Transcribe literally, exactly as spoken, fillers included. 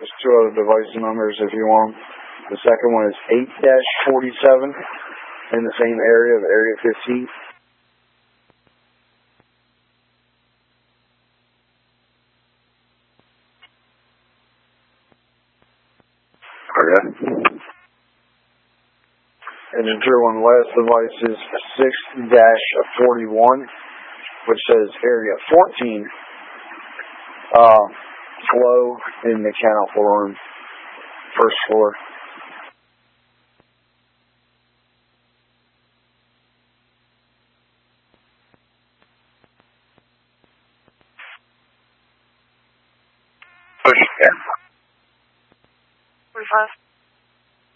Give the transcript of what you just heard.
There's two other device numbers if you want. The second one is eight dash forty-seven in the same area of Area fifteen. Okay. And then true on the last device is six dash forty-one, which says Area fourteen. Uh, flow in the mechanical room, first floor. Push again. forty-five.